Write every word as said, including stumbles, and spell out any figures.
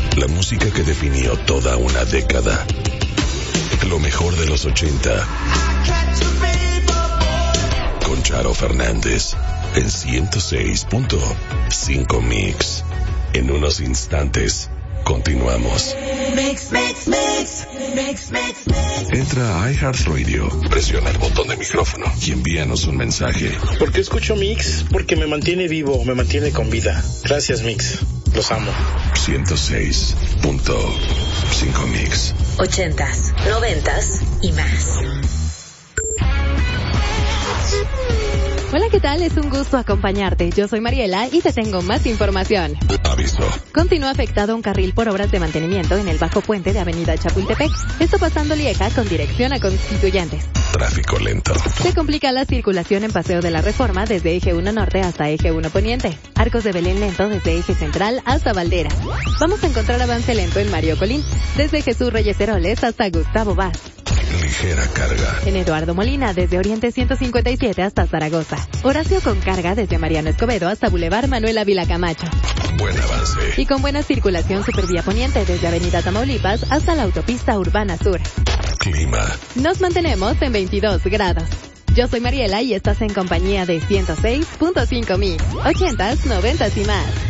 La música que definió toda una década. Lo mejor de los ochenta. Con Charo Fernández en ciento seis punto cinco Mix. En unos instantes continuamos. Mix, mix, mix, mix, mix, mix. Entra a iHeartRadio, presiona el botón de micrófono y envíanos un mensaje. ¿Por qué escucho Mix? Porque me mantiene vivo, me mantiene con vida. Gracias, Mix. Los amo. ciento seis punto cinco Mix. Ochentas, noventas y más. Hola, ¿qué tal? Es un gusto acompañarte. Yo soy Mariela y te tengo más información. Aviso. Continúa afectado un carril por obras de mantenimiento en el bajo puente de Avenida Chapultepec. Esto pasando Lieja con dirección a Constituyentes. Tráfico lento. Se complica la circulación en Paseo de la Reforma desde Eje uno Norte hasta Eje uno Poniente. Arcos de Belén lento desde Eje Central hasta Valdera. Vamos a encontrar avance lento en Mario Colín, desde Jesús Reyes Heroles hasta Gustavo Vaz. Ligera carga. En Eduardo Molina, desde Oriente ciento cincuenta y siete hasta Zaragoza. Horacio con carga desde Mariano Escobedo hasta Boulevard Manuel Ávila Camacho. Buen avance. Y con buena circulación Supervía Poniente desde Avenida Tamaulipas hasta la Autopista Urbana Sur. Clima. Nos mantenemos en veintidós grados. Yo soy Mariela y estás en compañía de ciento seis punto cinco Mix. Ochentas, noventas y más.